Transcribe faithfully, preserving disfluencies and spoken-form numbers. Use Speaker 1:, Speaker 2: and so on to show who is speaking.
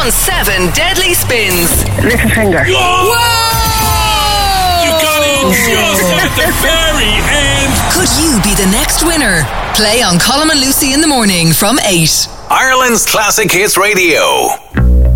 Speaker 1: on seven deadly spins.
Speaker 2: Little finger.
Speaker 3: Whoa!
Speaker 1: Whoa!
Speaker 3: You got it just at the very end.
Speaker 1: Could you be the next winner? Play on Colin and Lucy in the morning from eight.
Speaker 4: Ireland's Classic Hits Radio.